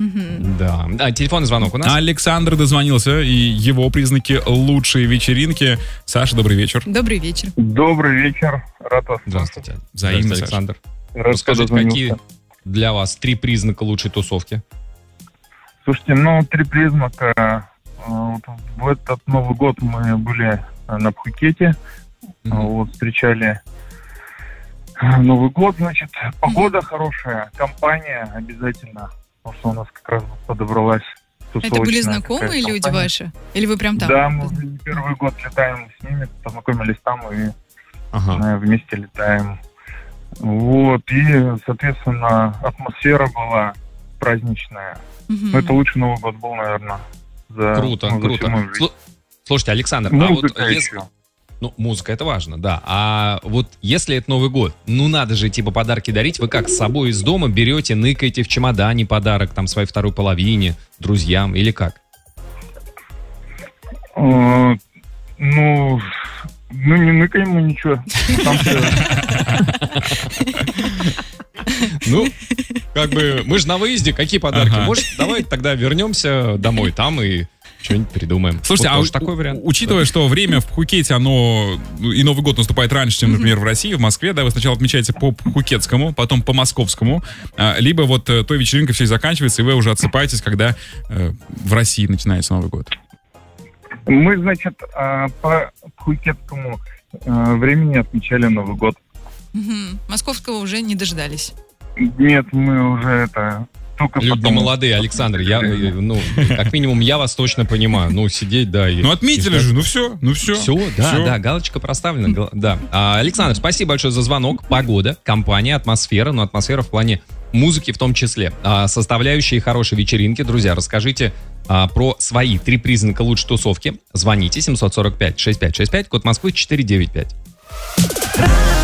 Да. Телефонный звонок у нас. Александр дозвонился, и его признаки лучшей вечеринки. Саша, добрый вечер. Добрый вечер. Добрый вечер. Рад вас. Здравствуйте. Взаимно, Александр. Рад, Расскажите, что какие дозвонился. для вас 3 признака лучшей тусовки? Слушайте, 3 признака. Вот в этот Новый год мы были на Пхукете. Встречали Новый год, значит, погода хорошая, компания обязательно, потому что у нас как раз подобралась тусовочная. Это были знакомые такая люди компания. ваши? Или вы прям там? Да, мы не первый год летаем с ними, познакомились там и вместе летаем. Вот, и, соответственно, атмосфера была праздничная. Это лучший Новый год был, наверное. Круто. Слушайте, Александр, музыка если... музыка, это важно, да. А вот если это Новый год, надо же, подарки дарить. Вы как, с собой из дома берете, ныкаете в чемодане подарок, там, своей второй половине, друзьям, или как? Не ныкаем мы ничего. Мы же на выезде, какие подарки? Может, давай тогда вернемся домой там и что-нибудь придумаем. Слушайте, такой вариант. Учитывая, что время в Пхукете, оно и Новый год наступает раньше, чем, например, в России, в Москве, да, вы сначала отмечаете по пхукетскому, потом по московскому, либо вот той вечеринкой все заканчивается, и вы уже отсыпаетесь, когда в России начинается Новый год. Мы, значит, по пхукетскому времени отмечали Новый год. Московского уже не дождались. Нет, мы уже только Люди потом... молодые, Александр, как минимум я вас точно понимаю. Сидеть, да. Отметили же, все. Все, да, галочка проставлена. Да. Александр, спасибо большое за звонок. Погода, компания, атмосфера, но атмосфера в плане музыки в том числе. Составляющие хорошей вечеринки. Друзья, расскажите про свои 3 признака лучшей тусовки. Звоните 745-6565, код Москвы 495.